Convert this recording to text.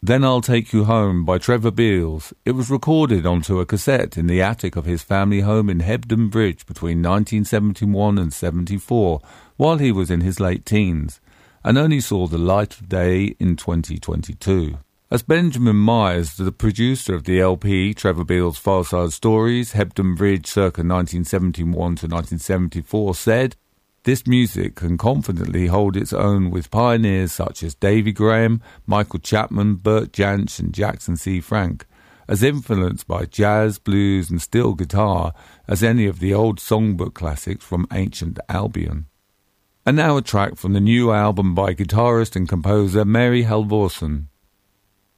Then I'll Take You Home by Trevor Beals. It was recorded onto a cassette in the attic of his family home in Hebden Bridge between 1971 and 74, while he was in his late teens, and only saw the light of day in 2022. As Benjamin Myers, the producer of the LP Trevor Beals' Far Side Stories, Hebden Bridge circa 1971 to 1974, said, "This music can confidently hold its own with pioneers such as Davy Graham, Michael Chapman, Bert Jansch and Jackson C. Frank, as influenced by jazz, blues and steel guitar as any of the old songbook classics from ancient Albion." And now a track from the new album by guitarist and composer Mary Halvorsen.